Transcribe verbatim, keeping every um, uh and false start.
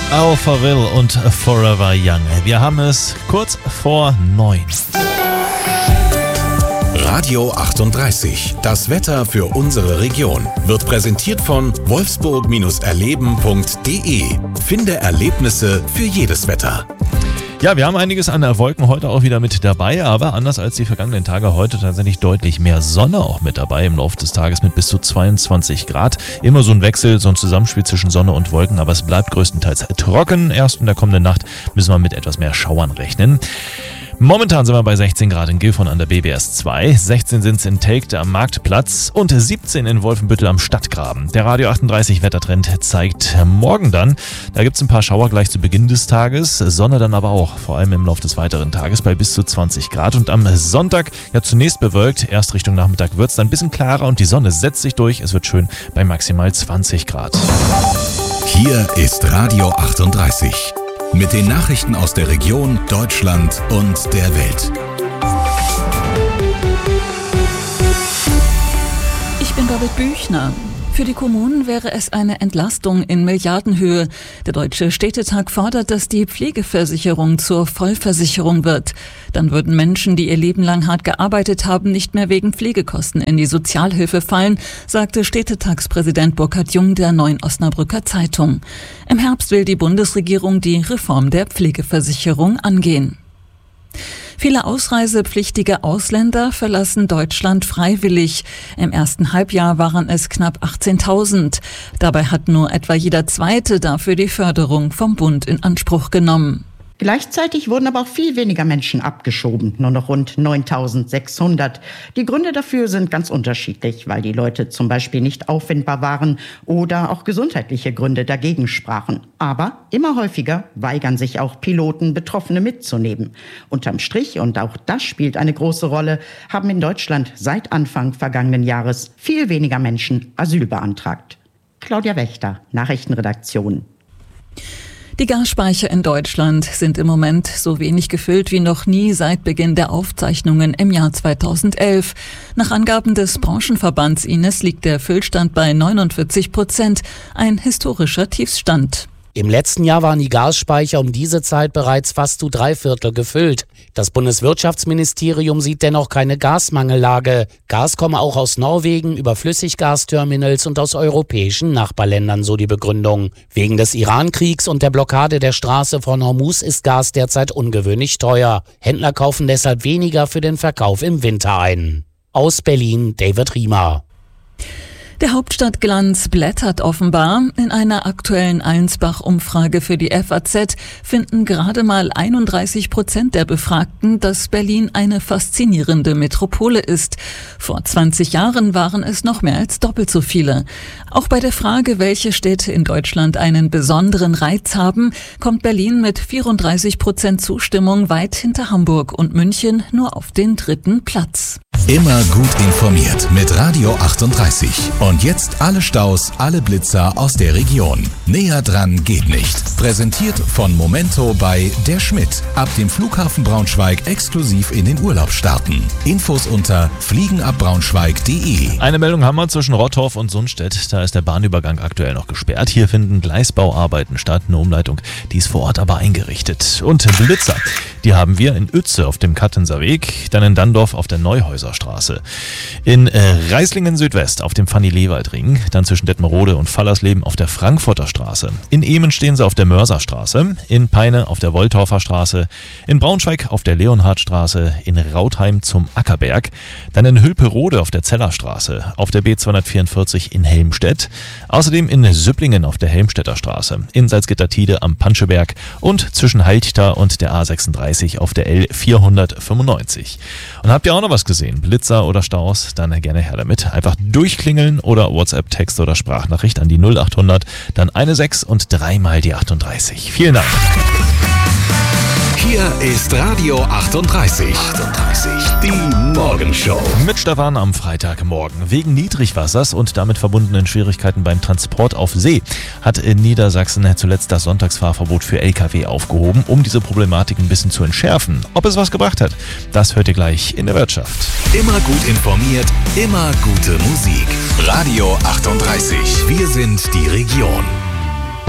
Alphaville und Forever Young. Wir haben es kurz vor neun. Radio achtunddreißig. Das Wetter für unsere Region wird präsentiert von wolfsburg erleben punkt de. Finde Erlebnisse für jedes Wetter. Ja, wir haben einiges an Wolken heute auch wieder mit dabei, aber anders als die vergangenen Tage heute tatsächlich deutlich mehr Sonne auch mit dabei im Laufe des Tages mit bis zu zweiundzwanzig Grad. Immer so ein Wechsel, so ein Zusammenspiel zwischen Sonne und Wolken, aber es bleibt größtenteils trocken. Erst in der kommenden Nacht müssen wir mit etwas mehr Schauern rechnen. Momentan sind wir bei sechzehn Grad in Gifhorn an der B B S zwei, sechzehn sind es in Telgte am Marktplatz und siebzehn in Wolfenbüttel am Stadtgraben. Der Radio achtunddreißig Wettertrend zeigt morgen dann, da gibt es ein paar Schauer gleich zu Beginn des Tages, Sonne dann aber auch, vor allem im Laufe des weiteren Tages bei bis zu zwanzig Grad. Und am Sonntag ja zunächst bewölkt, erst Richtung Nachmittag wird es dann ein bisschen klarer und die Sonne setzt sich durch, es wird schön bei maximal zwanzig Grad. Hier ist Radio achtunddreißig. Mit den Nachrichten aus der Region, Deutschland und der Welt. Ich bin David Büchner. Für die Kommunen wäre es eine Entlastung in Milliardenhöhe. Der Deutsche Städtetag fordert, dass die Pflegeversicherung zur Vollversicherung wird. Dann würden Menschen, die ihr Leben lang hart gearbeitet haben, nicht mehr wegen Pflegekosten in die Sozialhilfe fallen, sagte Städtetagspräsident Burkhard Jung der Neuen Osnabrücker Zeitung. Im Herbst will die Bundesregierung die Reform der Pflegeversicherung angehen. Viele ausreisepflichtige Ausländer verlassen Deutschland freiwillig. Im ersten Halbjahr waren es knapp achtzehntausend. Dabei hat nur etwa jeder Zweite dafür die Förderung vom Bund in Anspruch genommen. Gleichzeitig wurden aber auch viel weniger Menschen abgeschoben, nur noch rund neuntausendsechshundert. Die Gründe dafür sind ganz unterschiedlich, weil die Leute zum Beispiel nicht auffindbar waren oder auch gesundheitliche Gründe dagegen sprachen. Aber immer häufiger weigern sich auch Piloten, Betroffene mitzunehmen. Unterm Strich, und auch das spielt eine große Rolle, haben in Deutschland seit Anfang vergangenen Jahres viel weniger Menschen Asyl beantragt. Claudia Wächter, Nachrichtenredaktion. Die Gasspeicher in Deutschland sind im Moment so wenig gefüllt wie noch nie seit Beginn der Aufzeichnungen im Jahr zweitausendelf. Nach Angaben des Branchenverbands I N E S liegt der Füllstand bei neunundvierzig Prozent, ein historischer Tiefstand. Im letzten Jahr waren die Gasspeicher um diese Zeit bereits fast zu drei Viertel gefüllt. Das Bundeswirtschaftsministerium sieht dennoch keine Gasmangellage. Gas komme auch aus Norwegen über Flüssiggasterminals und aus europäischen Nachbarländern, so die Begründung. Wegen des Irankriegs und der Blockade der Straße von Hormuz ist Gas derzeit ungewöhnlich teuer. Händler kaufen deshalb weniger für den Verkauf im Winter ein. Aus Berlin, David Riemer. Der Hauptstadtglanz blättert offenbar. In einer aktuellen Allensbach-Umfrage für die F A Z finden gerade mal einunddreißig Prozent der Befragten, dass Berlin eine faszinierende Metropole ist. Vor zwanzig Jahren waren es noch mehr als doppelt so viele. Auch bei der Frage, welche Städte in Deutschland einen besonderen Reiz haben, kommt Berlin mit vierunddreißig Prozent Zustimmung weit hinter Hamburg und München nur auf den dritten Platz. Immer gut informiert mit Radio achtunddreißig. Und jetzt alle Staus, alle Blitzer aus der Region. Näher dran geht nicht. Präsentiert von Momento bei Der Schmidt. Ab dem Flughafen Braunschweig exklusiv in den Urlaub starten. Infos unter fliegenabbraunschweig punkt de. Eine Meldung haben wir zwischen Rottorf und Sundstedt. Da ist der Bahnübergang aktuell noch gesperrt. Hier finden Gleisbauarbeiten statt. Eine Umleitung, die ist vor Ort aber eingerichtet. Und Blitzer, die haben wir in Uetze auf dem Kattenser Weg, dann in Dandorf auf der Neuhäuserstraße. In äh, Reislingen Südwest auf dem Fanny-Lewald-Ring, dann zwischen Detmerode und Fallersleben auf der Frankfurter Straße. In Ehmen stehen sie auf der Mörserstraße, in Peine auf der Wolltorfer Straße, in Braunschweig auf der Leonhardstraße, in Rautheim zum Ackerberg, dann in Hülperode auf der Zellerstraße, auf der B zweihundertvierundvierzig in Helmstedt, außerdem in Süpplingen auf der Helmstedter Straße, in Salzgitter-Tide am Panscheberg und zwischen Halchta und der A sechsunddreißig auf der L vierhundertfünfundneunzig. Und habt ihr auch noch was gesehen? Blitzer oder Staus? Dann gerne her damit. Einfach durchklingeln oder WhatsApp, Text oder Sprachnachricht an die null achthundert, dann eine sechs und dreimal die achtunddreißig. Vielen Dank. Hier ist Radio achtunddreißig. achtunddreißig, die Morgenshow. Mit Stefan am Freitagmorgen. Wegen Niedrigwassers und damit verbundenen Schwierigkeiten beim Transport auf See hat in Niedersachsen zuletzt das Sonntagsfahrverbot für L K W aufgehoben, um diese Problematik ein bisschen zu entschärfen. Ob es was gebracht hat, das hört ihr gleich in der Wirtschaft. Immer gut informiert, immer gute Musik. Radio achtunddreißig. Wir sind die Region.